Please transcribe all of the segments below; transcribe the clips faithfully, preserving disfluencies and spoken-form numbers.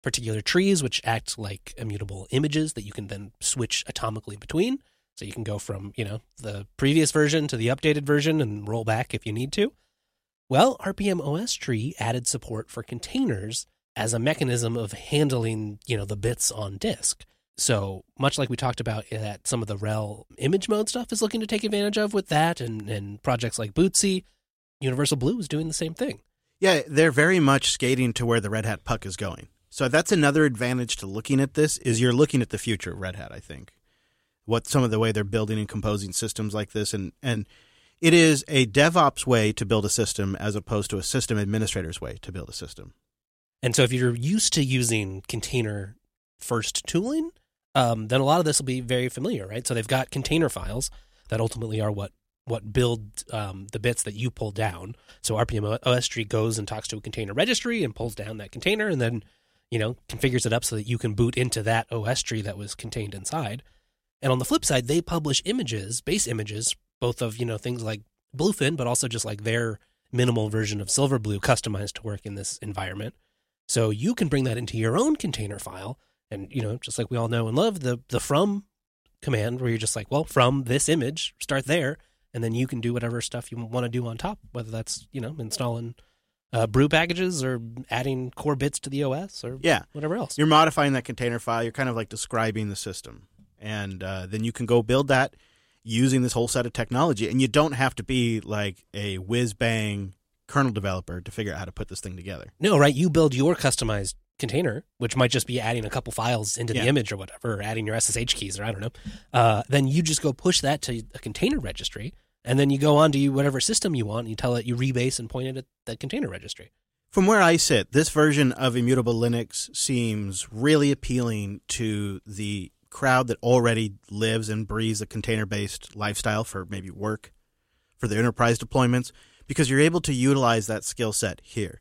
particular trees, which act like immutable images that you can then switch atomically between. So you can go from, you know, the previous version to the updated version and roll back if you need to. Well, R P M O S tree added support for containers as a mechanism of handling, you know, the bits on disk. So much like we talked about that some of the RHEL image mode stuff is looking to take advantage of with that, and, and projects like Bootsy, Universal Blue is doing the same thing. Yeah, they're very much skating to where the Red Hat puck is going. So that's another advantage to looking at this, is you're looking at the future of Red Hat, I think. What some of the way they're building and composing systems like this. And, and it is a DevOps way to build a system as opposed to a system administrator's way to build a system. And so if you're used to using container first tooling, um, then a lot of this will be very familiar, right? So they've got container files that ultimately are what what build um, the bits that you pull down. So R P M O S tree goes and talks to a container registry and pulls down that container, and then, you know, configures it up so that you can boot into that O S tree that was contained inside. And on the flip side, they publish images, base images, both of, you know, things like Bluefin, but also just like their minimal version of Silverblue customized to work in this environment. So you can bring that into your own container file. And, you know, just like we all know and love, the the from command, where you're just like, well, from this image, start there. And then you can do whatever stuff you want to do on top, whether that's, you know, installing uh, brew packages or adding core bits to the O S or yeah. whatever else. You're modifying that container file. You're kind of like describing the system. And uh, then you can go build that using this whole set of technology. And you don't have to be like a whiz-bang kernel developer to figure out how to put this thing together. No, right? You build your customized container, which might just be adding a couple files into yeah. the image or whatever, or adding your S S H keys, or I don't know. Uh, then you just go push that to a container registry, and then you go on to whatever system you want, and you tell it, you rebase and point it at that container registry. From where I sit, this version of Immutable Linux seems really appealing to the crowd that already lives and breathes a container-based lifestyle for maybe work, for their enterprise deployments, because you're able to utilize that skill set here.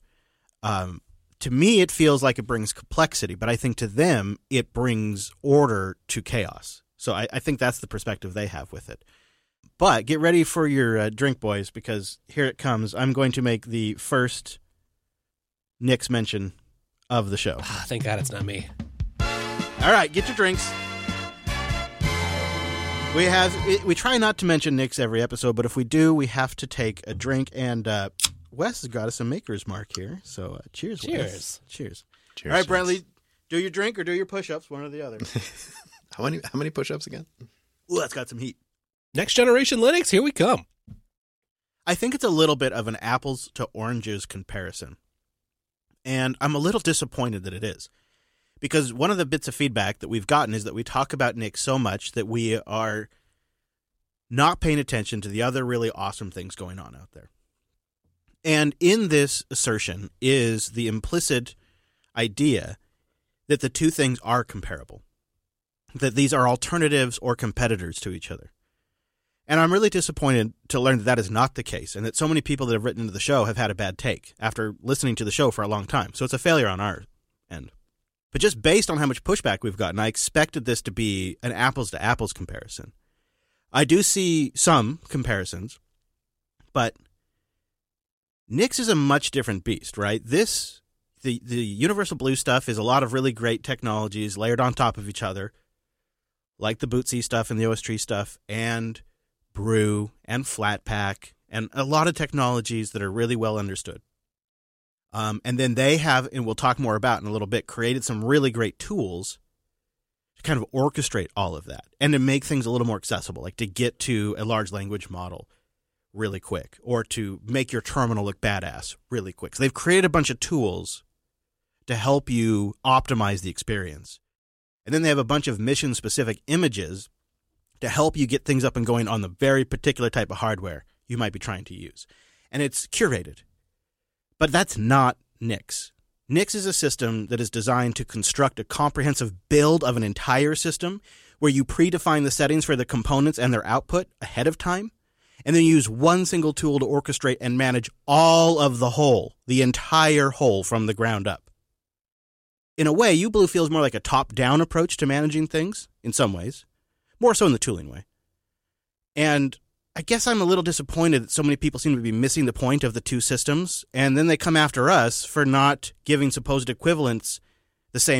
Um, to me, it feels like it brings complexity, but I think to them, it brings order to chaos. So I, I think that's the perspective they have with it. But get ready for your uh, drink, boys, because here it comes. I'm going to make the first Nix mention of the show. Ah, thank God it's not me. All right, get your drinks. We have we try not to mention Nix every episode, but if we do, we have to take a drink. And uh, Wes has got us a maker's mark here, so uh, cheers, Cheers. Wes. Cheers. Cheers. All right, Brantley, do your drink or do your push-ups, one or the other. how many how many push-ups again? Ooh, that's got some heat. Next generation Linux, here we come. I think it's a little bit of an apples to oranges comparison, and I'm a little disappointed that it is. Because one of the bits of feedback that we've gotten is that we talk about Nix so much that we are not paying attention to the other really awesome things going on out there. And in this assertion is the implicit idea that the two things are comparable, that these are alternatives or competitors to each other. And I'm really disappointed to learn that that is not the case, and that so many people that have written into the show have had a bad take after listening to the show for a long time. So it's a failure on our end. But just based on how much pushback we've gotten, I expected this to be an apples-to-apples comparison. I do see some comparisons, but Nix is a much different beast, right? This, the, the Universal Blue stuff is a lot of really great technologies layered on top of each other, like the Bootsy stuff and the O S tree stuff, and Brew, and Flatpak, and a lot of technologies that are really well understood. Um, and then they have, and we'll talk more about in a little bit, created some really great tools to kind of orchestrate all of that and to make things a little more accessible, like to get to a large language model really quick or to make your terminal look badass really quick. So they've created a bunch of tools to help you optimize the experience. And then they have a bunch of mission-specific images to help you get things up and going on the very particular type of hardware you might be trying to use. And it's curated. But that's not Nix. Nix is a system that is designed to construct a comprehensive build of an entire system where you predefine the settings for the components and their output ahead of time, and then use one single tool to orchestrate and manage all of the whole, the entire whole from the ground up. In a way, UBlue feels more like a top-down approach to managing things, in some ways, more so in the tooling way. And I guess I'm a little disappointed that so many people seem to be missing the point of the two systems, and then they come after us for not giving supposed equivalence the same